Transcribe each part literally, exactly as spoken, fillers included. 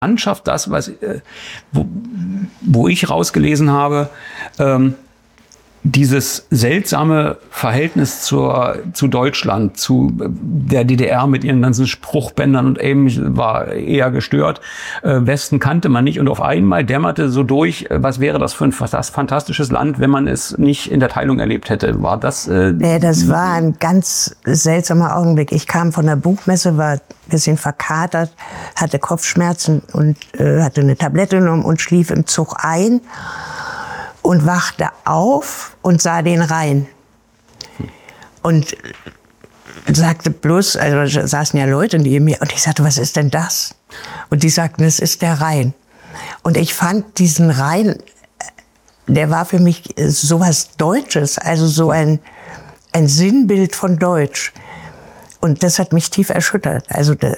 Landschaft, das, was, äh, wo, wo ich rausgelesen habe, ähm, dieses seltsame Verhältnis zur, zu Deutschland, zu der D D R mit ihren ganzen Spruchbändern und eben war eher gestört. Äh, Westen kannte man nicht und auf einmal dämmerte so durch, was wäre das für ein das fantastisches Land, wenn man es nicht in der Teilung erlebt hätte. War das? Äh, nee, das war ein ganz seltsamer Augenblick. Ich kam von der Buchmesse, war ein bisschen verkatert, hatte Kopfschmerzen und äh, hatte eine Tablette genommen und schlief im Zug ein. Und wachte auf und sah den Rhein. Und sagte bloß, also da saßen ja Leute neben mir, und ich sagte, was ist denn das? Und die sagten, es ist der Rhein. Und ich fand diesen Rhein, der war für mich sowas Deutsches, also so ein, ein Sinnbild von Deutsch. Und das hat mich tief erschüttert. Also das,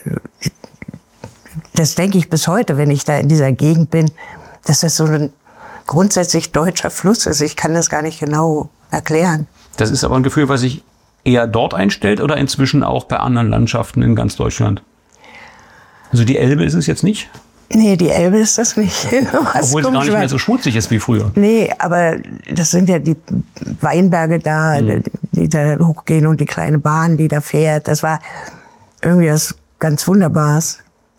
das denke ich bis heute, wenn ich da in dieser Gegend bin, dass das so ein grundsätzlich deutscher Fluss ist. Ich kann das gar nicht genau erklären. Das ist aber ein Gefühl, was sich eher dort einstellt oder inzwischen auch bei anderen Landschaften in ganz Deutschland? Also die Elbe ist es jetzt nicht? Nee, die Elbe ist das nicht. Obwohl es gar nicht mehr so schmutzig ist wie früher. Nee, aber das sind ja die Weinberge da, mhm. die da hochgehen und die kleine Bahn, die da fährt. Das war irgendwie was ganz Wunderbares.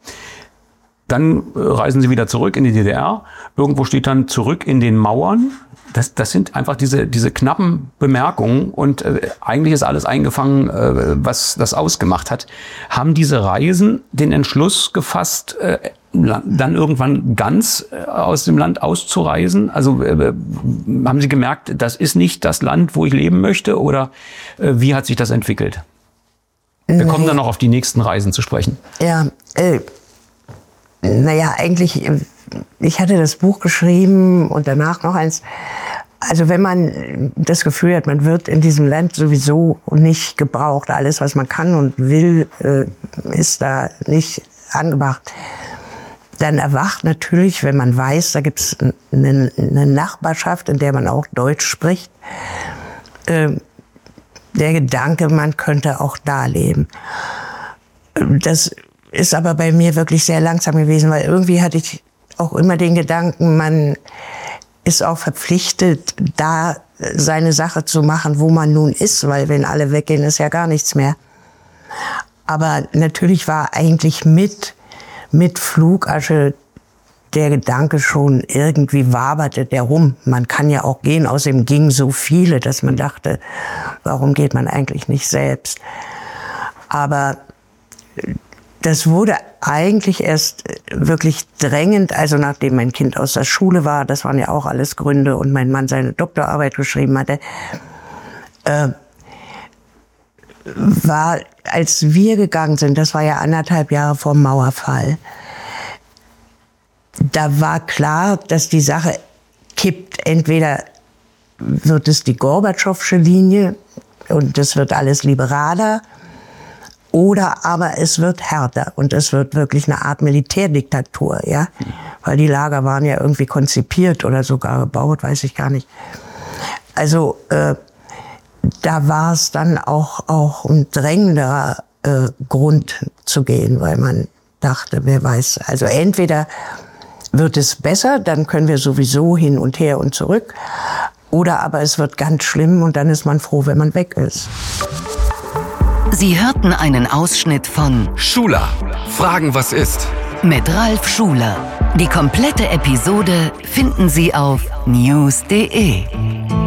Dann reisen sie wieder zurück in die D D R. Irgendwo steht dann zurück in den Mauern. Das, das sind einfach diese, diese knappen Bemerkungen. Und äh, eigentlich ist alles eingefangen, äh, was das ausgemacht hat. Haben diese Reisen den Entschluss gefasst, äh, dann irgendwann ganz äh, aus dem Land auszureisen? Also äh, haben Sie gemerkt, das ist nicht das Land, wo ich leben möchte? Oder äh, wie hat sich das entwickelt? Wir nee. kommen dann noch auf die nächsten Reisen zu sprechen. Ja, äh Naja, eigentlich, ich hatte das Buch geschrieben und danach noch eins. Also wenn man das Gefühl hat, man wird in diesem Land sowieso nicht gebraucht, alles, was man kann und will, ist da nicht angebracht, dann erwacht natürlich, wenn man weiß, da gibt es eine, eine Nachbarschaft, in der man auch Deutsch spricht, der Gedanke, man könnte auch da leben. Das ist aber bei mir wirklich sehr langsam gewesen, weil irgendwie hatte ich auch immer den Gedanken, man ist auch verpflichtet, da seine Sache zu machen, wo man nun ist, weil wenn alle weggehen, ist ja gar nichts mehr. Aber natürlich war eigentlich mit, mit Flugasche der Gedanke schon, irgendwie waberte der rum. Man kann ja auch gehen, außerdem gingen so viele, dass man dachte, warum geht man eigentlich nicht selbst? Aber das wurde eigentlich erst wirklich drängend, also nachdem mein Kind aus der Schule war, das waren ja auch alles Gründe, und mein Mann seine Doktorarbeit geschrieben hatte, äh, war, als wir gegangen sind, das war ja anderthalb Jahre vor dem Mauerfall, da war klar, dass die Sache kippt. Entweder wird es die Gorbatschowsche Linie und das wird alles liberaler, oder aber es wird härter und es wird wirklich eine Art Militärdiktatur, ja, weil die Lager waren ja irgendwie konzipiert oder sogar gebaut, weiß ich gar nicht. Also äh, da war es dann auch auch ein drängender äh, Grund zu gehen, weil man dachte, wer weiß, also entweder wird es besser, dann können wir sowieso hin und her und zurück, oder aber es wird ganz schlimm und dann ist man froh, wenn man weg ist. Sie hörten einen Ausschnitt von Schuler. Fragen, was ist? Mit Ralf Schuler. Die komplette Episode finden Sie auf news punkt de.